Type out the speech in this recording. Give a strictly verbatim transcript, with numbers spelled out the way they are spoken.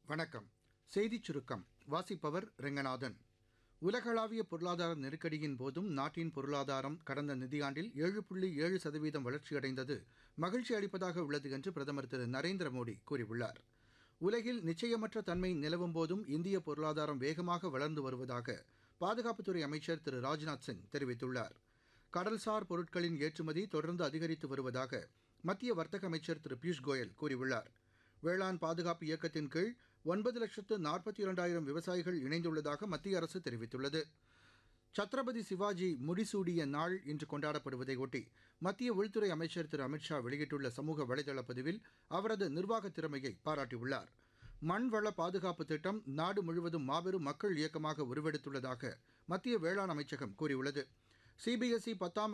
வணக்கம். செய்திச் சுருக்கம் வாசிப்பவர் ரெங்கநாதன். உலகளாவிய பொருளாதார நெருக்கடியின் போதும் நாட்டின் பொருளாதாரம் கடந்த நிதியாண்டில் ஏழு புள்ளி ஏழு சதவீதம் வளர்ச்சியடைந்தது மகிழ்ச்சி அளிப்பதாக உள்ளது என்று பிரதமர் திரு நரேந்திர மோடி கூறியுள்ளார். உலகில் நிச்சயமற்ற தன்மை நிலவும் போதும் இந்திய பொருளாதாரம் வேகமாக வளர்ந்து வருவதாக பாதுகாப்புத்துறை அமைச்சர் திரு ராஜ்நாத் சிங் தெரிவித்துள்ளார். கடல்சார் பொருட்களின் ஏற்றுமதி தொடர்ந்து அதிகரித்து வருவதாக மத்திய வர்த்தக அமைச்சர் திரு பியூஷ் கோயல் கூறியுள்ளார். வேளாண் பாதுகாப்பு இயக்கத்தின் கீழ் ஒன்பது லட்சத்து நாற்பத்தி இரண்டாயிரம் விவசாயிகள் இணைந்துள்ளதாக மத்திய அரசு தெரிவித்துள்ளது. சத்ரபதி சிவாஜி முடிசூடிய நாள் இன்று கொண்டாடப்படுவதையொட்டி மத்திய உள்துறை அமைச்சர் திரு அமித்ஷா வெளியிட்டுள்ள சமூக வலைதள பதிவில் அவரது நிர்வாக திறமையை பாராட்டியுள்ளார். மண்வள பாதுகாப்பு திட்டம் நாடு முழுவதும் மாபெரும் மக்கள் இயக்கமாக உருவெடுத்துள்ளதாக மத்திய வேளாண் அமைச்சகம் கூறியுள்ளது. சிபிஎஸ்இ பத்தாம்